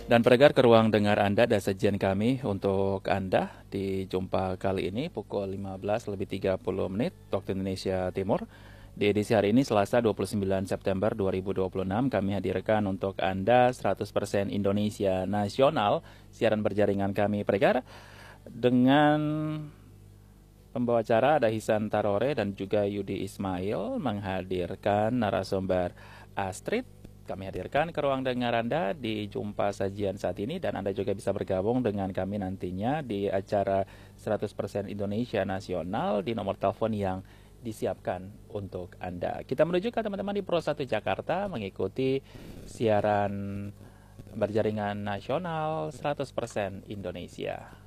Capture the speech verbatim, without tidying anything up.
Dan pendengar, ke ruang dengar Anda ada sajian kami untuk Anda di jumpa kali ini pukul lima belas lebih tiga puluh menit waktu Indonesia Timur. Di edisi hari ini Selasa dua puluh sembilan September dua ribu dua puluh enam kami hadirkan untuk Anda seratus persen Indonesia Nasional, siaran berjaringan kami pendengar dengan pembawa acara ada Hisan Tarore dan juga Yudi Ismail menghadirkan narasumber Astrid. Kami hadirkan ke ruang dengar Anda di jumpa sajian saat ini dan Anda juga bisa bergabung dengan kami nantinya di acara seratus persen Indonesia Nasional di nomor telepon yang disiapkan untuk Anda. Kita menuju ke teman-teman di Pro satu Jakarta mengikuti siaran berjaringan nasional seratus persen Indonesia.